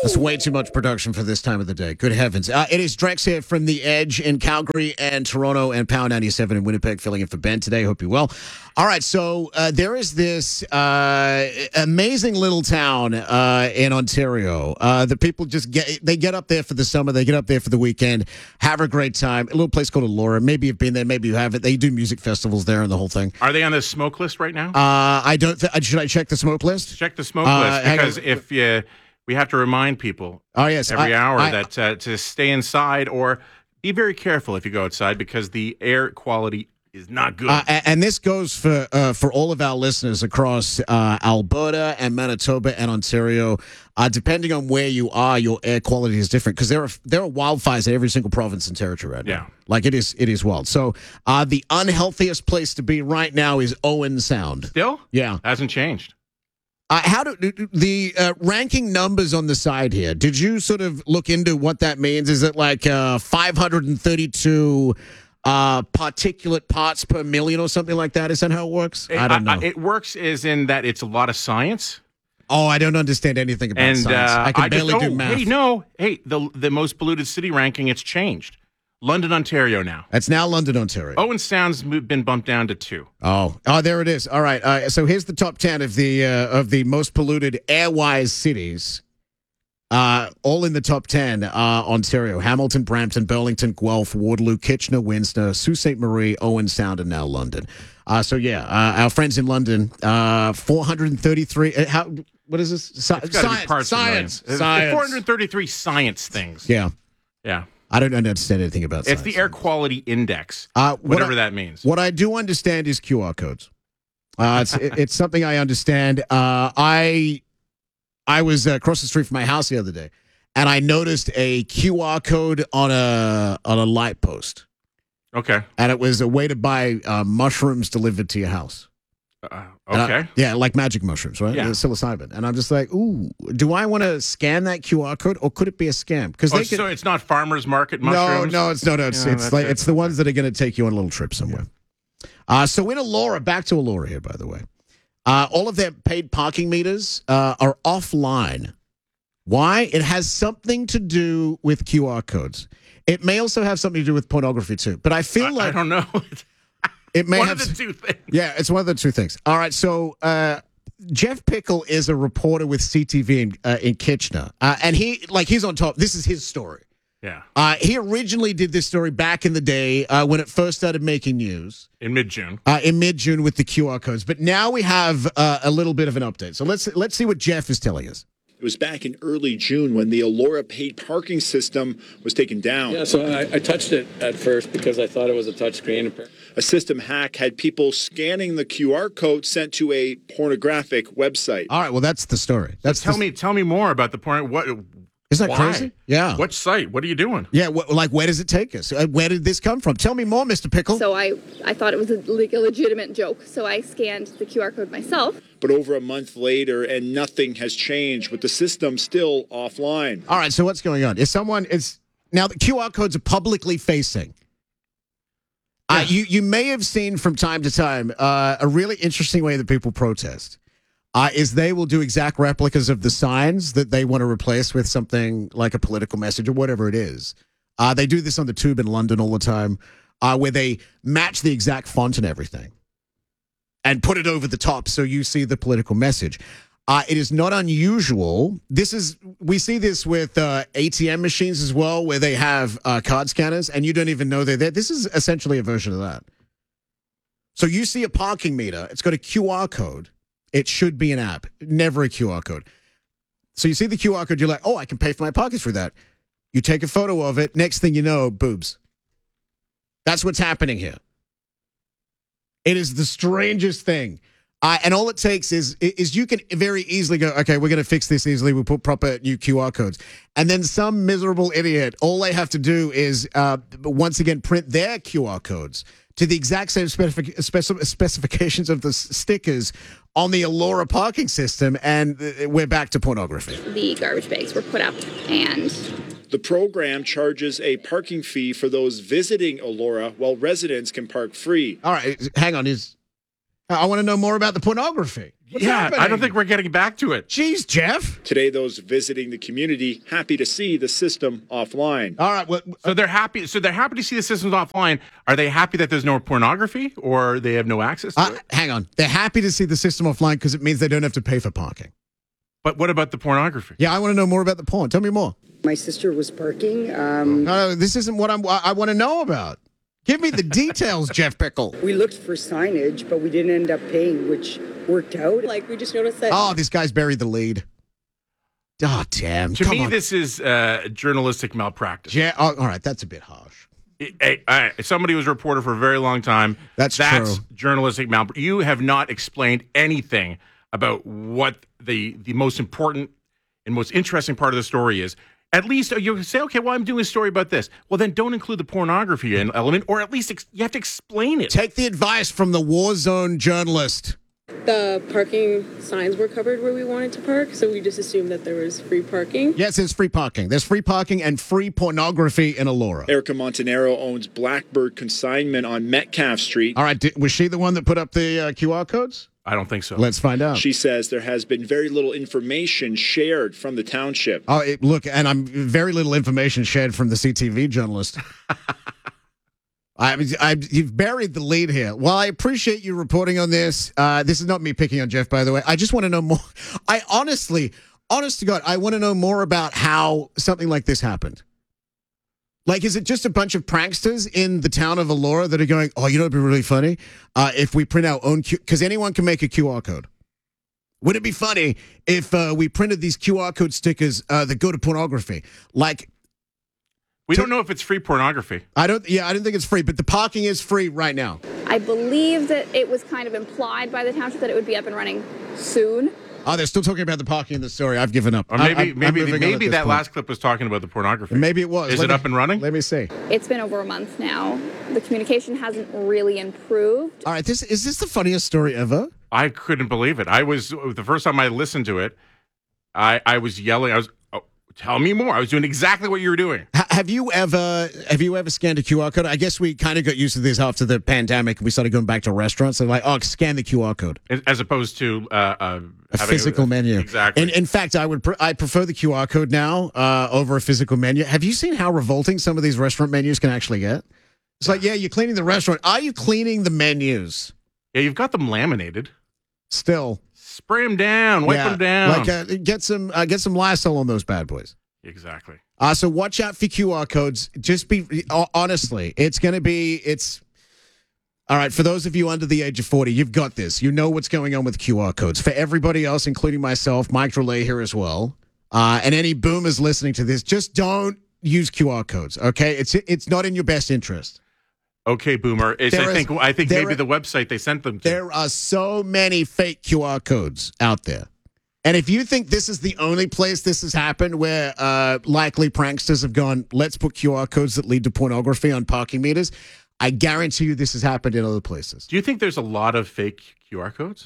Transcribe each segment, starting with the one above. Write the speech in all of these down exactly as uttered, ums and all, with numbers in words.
That's way too much production for this time of the day. Good heavens. Uh, it is Drex here from The Edge in Calgary and Toronto and Power ninety-seven in Winnipeg, filling in for Ben today. Hope you're well. All right, so uh, there is this uh, amazing little town uh, in Ontario. Uh, the people just get, they get up there for the summer, they get up there for the weekend, have a great time. A little place called Elora. Maybe you've been there, maybe you haven't. They do music festivals there and the whole thing. Are they on the smoke list right now? Uh, I don't. Th- should I check the smoke list? Check the smoke Uh, list, hang because on. if you, we have to remind people Oh, yes. every I- hour I- that uh, to stay inside or be very careful if you go outside, because the air quality is not good. Uh, a- and this goes for uh, for all of our listeners across uh, Alberta and Manitoba and Ontario. Uh, depending on where you are, your air quality is different, because there are there are wildfires in every single province and territory right now. Yeah. Like it is it is wild. So uh, the unhealthiest place to be right now is Owen Sound. Still? Yeah. Hasn't changed. Uh, how do the uh, ranking numbers on the side here? Did you sort of look into what that means? Is it like uh, five hundred thirty-two uh, particulate parts per million or something like that? Is that how it works? I don't know. it works is in that it's a lot of science. Oh, I don't understand anything about And science. uh, I can I barely just, do oh, math. Hey, no. Hey, the, the most polluted city ranking, it's changed. London, Ontario now. That's now London, Ontario. Owen Sound's mo- been bumped down to two. Oh, oh, there it is. All right. Uh, so here's the top ten of the uh, of the most polluted airwise cities. Uh, all in the top ten: uh, Ontario, Hamilton, Brampton, Burlington, Guelph, Waterloo, Kitchener, Windsor, Sault Ste. Marie, Owen Sound, and now London. Uh, so yeah, uh, our friends in London, uh, four hundred thirty-three. Uh, how? What is this? Sci- It's gotta be science. parts of Science. millions. Science. four hundred thirty-three science things. Yeah, Yeah. I don't understand anything about It's science. the air quality index, Uh, what whatever I- that means. What I do understand is Q R codes. Uh, it's it, it's something I understand. Uh, I I was uh, across the street from my house the other day, and I noticed a Q R code on a on a light post, Okay. and it was a way to buy uh, mushrooms delivered to your house. Uh, And I- okay. yeah, like magic mushrooms, right? Yeah. Uh, psilocybin. And I'm just like, ooh, do I want to scan that Q R code, or could it be a scam? Because Oh, they could. so it's not farmers market No, mushrooms? no, it's no, no. It's Yeah, it's that's like it. it's the ones that are going to take you on a little trip somewhere. Uh, so in Elora, back to Elora here, by the way. Uh, all of their paid parking meters uh, are offline. Why? It has something to do with Q R codes. It may also have something to do with pornography too. But I feel I, like I don't know. it may One have. of the two things. Yeah, it's one of the two things. All right, so uh, Jeff Pickle is a reporter with C T V in, uh, in Kitchener, uh, and he like he's on top. This is his story. Yeah. Uh, he originally did this story back in the day uh, when it first started making news In mid-June. uh, in mid-June with the Q R codes. But now we have uh, a little bit of an update. So let's let's see what Jeff is telling us. It was back in early June when the Elora paid parking system was taken down. Yeah, so I, I touched it at first because I thought it was a touchscreen. A system hack had people scanning the Q R code sent to a pornographic website. All right, well that's the story. That's Tell the, me, tell me more about the point. What? Isn't that why? crazy? Yeah. What site? What are you doing? Yeah, wh- like where does it take us? Uh, where did this come from? Tell me more, Mister Pickle. So I, I thought it was a, like a legitimate joke. So I scanned the Q R code myself. But over a month later, and nothing has changed, with the system still offline. All right, so what's going on? Is someone is now the Q R codes are publicly facing. Uh, you you may have seen from time to time uh, a really interesting way that people protest uh, is they will do exact replicas of the signs that they want to replace with something like a political message or whatever it is. Uh, they do this on the tube in London all the time, uh, where they match the exact font and everything and put it over the top so you see the political message. Uh, it is not unusual. This is we see this with uh, A T M machines as well, where they have uh, card scanners and you don't even know they're there. This is essentially a version of that. So you see a parking meter. It's got a Q R code. It should be an app, never a Q R code. So you see the Q R code. You're like, oh, I can pay for my parking through that. You take a photo of it. Next thing you know, boobs. That's what's happening here. It is the strangest thing. Uh, and all it takes is is you can very easily go, okay, we're going to fix this easily. We'll put proper new Q R codes. And then some miserable idiot, all they have to do is, uh, once again, print their Q R codes to the exact same specific, specif- specifications of the s- stickers on the Elora parking system, and uh, we're back to pornography. The garbage bags were put up, and The program charges a parking fee for those visiting Elora, while residents can park free. All right, hang on. Is I want to know more about the pornography. What's yeah, happening? I don't think we're getting back to it. Jeez, Jeff. Today, those visiting the community happy to see the system offline. All right. Well, So they're happy. So they're happy to see the system's offline. Are they happy that there's no pornography, or they have no access to uh, it? hang on. They're happy to see the system offline because it means they don't have to pay for parking. But what about the pornography? Yeah, I want to know more about the porn. Tell me more. My sister was parking. Um, No, no, this isn't what I'm. I want to know about. Give me the details, Jeff Pickle. we looked for signage, but we didn't end up paying, which worked out. Like, we just noticed that. Oh, this guy's buried the lead. Oh, damn. To Come me, on. this is uh, journalistic malpractice. Yeah, oh, all right, that's a bit harsh. Hey, hey, somebody was a reporter for a very long time. That's That's true. journalistic malpractice. You have not explained anything about what the the most important and most interesting part of the story is. At least you say, okay, well, I'm doing a story about this. Well, then don't include the pornography element, or at least ex- you have to explain it. Take the advice from the war zone journalist. The parking signs were covered where we wanted to park, so we just assumed that there was free parking. Yes, there's free parking. There's free parking and free pornography in Elora. Erica Montanaro owns Blackbird Consignment on Metcalf Street. All right, did, was she the one that put up the uh, Q R codes? I don't think so. Let's find out. She says there has been very little information shared from the township. Oh, it, look, and I'm very little information shared from the C T V journalist. I, I, you've buried the lead here. Well, I appreciate you reporting on this. Uh, this is not me picking on Jeff, by the way. I just want to know more. I honestly, honest to God, I want to know more about how something like this happened. Like, is it just a bunch of pranksters in the town of Elora that are going, oh, you know, it'd be really funny uh, if we print our own Q, because anyone can make a Q R code. Wouldn't it be funny if uh, we printed these Q R code stickers uh, that go to pornography? Like, we to- don't know if it's free pornography. I don't, yeah, I don't think it's free, but the parking is free right now. I believe that it was kind of implied by the township that it would be up and running soon. Oh, they're still talking about the parking in the story. I've given up. Or I- maybe I'm- I'm maybe moving on maybe at this that point. last clip was talking about the pornography. Maybe it was. Is Let it me- up and running? Let me see. It's been over a month now. The communication hasn't really improved. All right, this is this the funniest story ever? I couldn't believe it. I was the first time I listened to it. I I was yelling. I was, oh, tell me more. I was doing exactly what you were doing. H- have you ever have you ever scanned a Q R code? I guess we kind of got used to this after the pandemic. We started going back to restaurants. So like, oh, scan the Q R code. As opposed to uh, uh, A having physical menu. Exactly. In, in fact, I would pr- I prefer the Q R code now uh, over a physical menu. Have you seen how revolting some of these restaurant menus can actually get? It's like, yeah, you're cleaning the restaurant. Are you cleaning the menus? Yeah, you've got them laminated. Still, Spray them down. Wipe yeah, them down. Like, uh, get some uh, get some Lysol on those bad boys. exactly. Uh, so watch out for Q R codes. Just be uh, honestly, it's going to be it's. All right, for those of you under the age of forty, you've got this. You know what's going on with Q R codes. For everybody else, including myself, Mike Relay here as well, uh, and any boomers listening to this, just don't use Q R codes. Okay, it's it's not in your best interest. Okay, Boomer. It's, There I is- think I think there maybe are- the website they sent them to. There are so many fake Q R codes out there. And if you think this is the only place this has happened where uh, likely pranksters have gone, let's put Q R codes that lead to pornography on parking meters, I guarantee you this has happened in other places. Do you think there's a lot of fake Q R codes?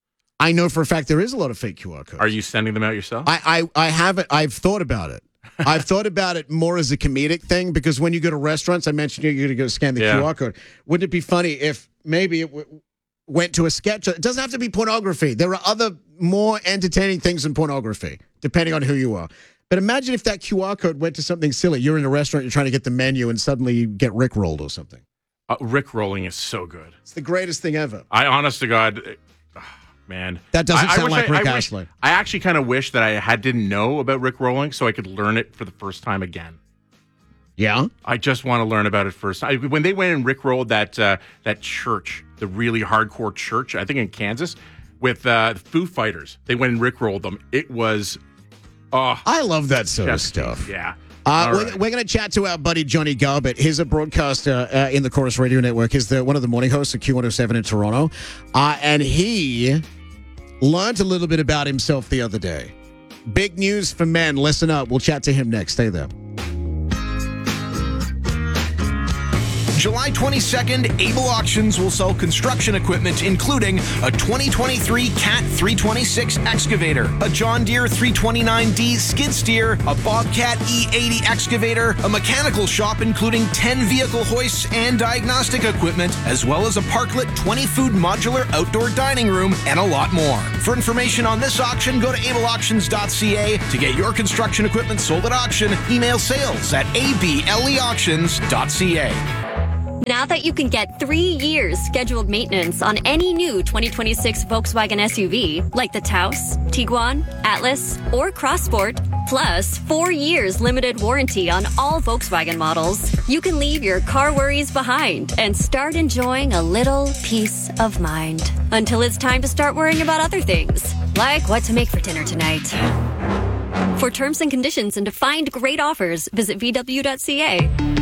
I know for a fact there is a lot of fake Q R codes. Are you sending them out yourself? I, I, I haven't. I've thought about it. I've thought about it more as a comedic thing because when you go to restaurants, I mentioned you're going to go scan the Yeah. Q R code. Wouldn't it be funny if maybe it w- went to a sketch? It doesn't have to be pornography. There are other more entertaining things than pornography, depending on who you are. But imagine if that Q R code went to something silly. You're in a restaurant, you're trying to get the menu, and suddenly you get Rickrolled or something. uh, Rick rolling is so good. It's the greatest thing ever. I honest to God, uh, man, That doesn't I- I sound wish like I, Rick I wish- Astley. I actually kind of wish that I had didn't know about Rick rolling so I could learn it for the first time again. Yeah? I just want to learn about it first. I, when they went and Rick rolled that uh, that church, the really hardcore church, I think in Kansas, with uh, Foo Fighters, they went and Rick rolled them. It was, oh, I love that sort of just- stuff. Yeah. Uh, All we're right. we're going to chat to our buddy Johnny Garbett. He's a broadcaster uh, in the Chorus Radio Network. He's the, one of the morning hosts at Q one oh seven in Toronto. Uh, and he learned a little bit about himself the other day. Big news for men. Listen up. We'll chat to him next. Stay there. July twenty-second, Able Auctions will sell construction equipment, including a twenty twenty-three Cat three twenty-six excavator, a John Deere three twenty-nine D skid steer, a Bobcat E eighty excavator, a mechanical shop including ten vehicle hoists and diagnostic equipment, as well as a Parklet twenty food modular outdoor dining room, and a lot more. For information on this auction, go to able auctions dot c a. To get your construction equipment sold at auction, email sales at a b l e auctions dot c a. Now that you can get three years scheduled maintenance on any new twenty twenty-six Volkswagen S U V, like the Taos, Tiguan, Atlas, or Crossport, plus four years limited warranty on all Volkswagen models, you can leave your car worries behind and start enjoying a little peace of mind. Until it's time to start worrying about other things, like what to make for dinner tonight. For terms and conditions and to find great offers, visit v w dot c a.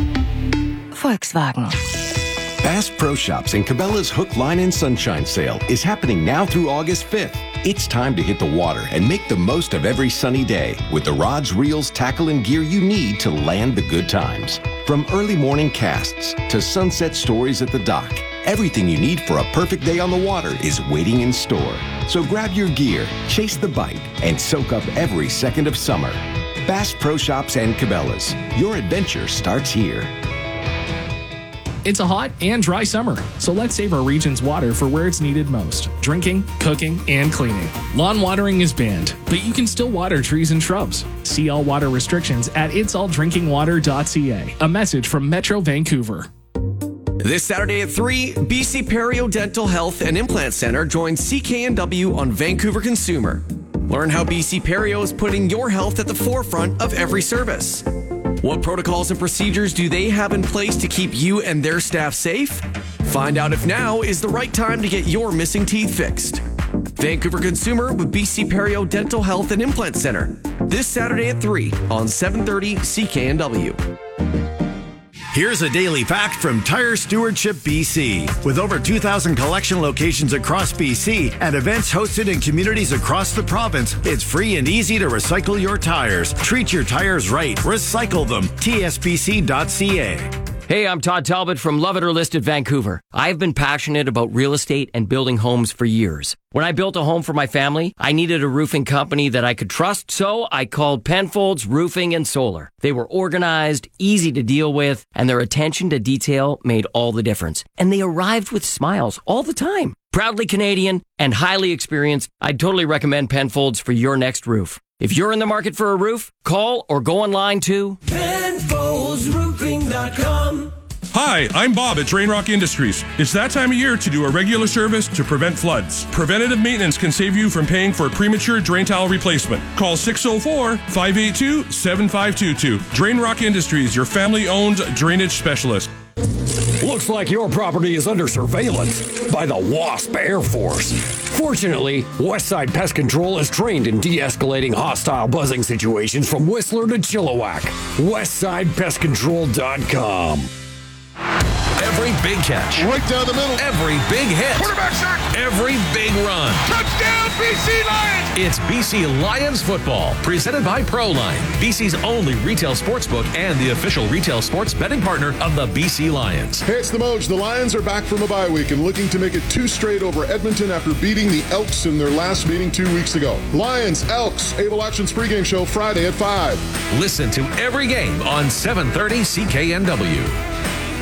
Volkswagen. Bass Pro Shops and Cabela's Hook, Line, and Sunshine Sale is happening now through August fifth. It's time to hit the water and make the most of every sunny day with the rods, reels, tackle, and gear you need to land the good times. From early morning casts to sunset stories at the dock, everything you need for a perfect day on the water is waiting in store. So grab your gear, chase the bite, and soak up every second of summer. Bass Pro Shops and Cabela's. Your adventure starts here. It's a hot and dry summer, so let's save our region's water for where it's needed most: drinking, cooking, and cleaning. Lawn watering is banned, but you can still water trees and shrubs. See all water restrictions at its all drinking water dot c a. A message from Metro Vancouver. This Saturday at three, B C Perio Dental Health and Implant Center joins C K N W on Vancouver Consumer. Learn how B C Perio is putting your health at the forefront of every service. What protocols and procedures do they have in place to keep you and their staff safe? Find out if now is the right time to get your missing teeth fixed. Vancouver Consumer with B C Perio Dental Health and Implant Center. This Saturday at three on seven thirty C K N W. Here's a daily fact from Tire Stewardship B C. With over two thousand collection locations across B C and events hosted in communities across the province, it's free and easy to recycle your tires. Treat your tires right. Recycle them. T S B C dot c a. Hey, I'm Todd Talbot from Love It or List It Vancouver. I've been passionate about real estate and building homes for years. When I built a home for my family, I needed a roofing company that I could trust, so I called Penfolds Roofing and Solar. They were organized, easy to deal with, and their attention to detail made all the difference. And they arrived with smiles all the time. Proudly Canadian and highly experienced, I'd totally recommend Penfolds for your next roof. If you're in the market for a roof, call or go online to Penfolds Roofing dot com. Hi, I'm Bob at Drain Rock Industries. It's that time of year to do a regular service to prevent floods. Preventative maintenance can save you from paying for a premature drain tile replacement. Call six oh four, five eight two, seven five two two. Drain Rock Industries, your family-owned drainage specialist. Looks like your property is under surveillance by the WASP Air Force. Fortunately, Westside Pest Control is trained in de-escalating hostile buzzing situations from Whistler to Chilliwack. westside pest control dot com. Every big catch. Right down the middle. Every big hit. Quarterback sack. Every big run. Touchdown, B C Lions! It's B C Lions football, presented by ProLine, B C's only retail sportsbook and the official retail sports betting partner of the B C Lions. Hey, it's the Moj. The Lions are back from a bye week and looking to make it two straight over Edmonton after beating the Elks in their last meeting two weeks ago. Lions, Elks, Able Auctions pregame show Friday at five. Listen to every game on seven thirty C K N W.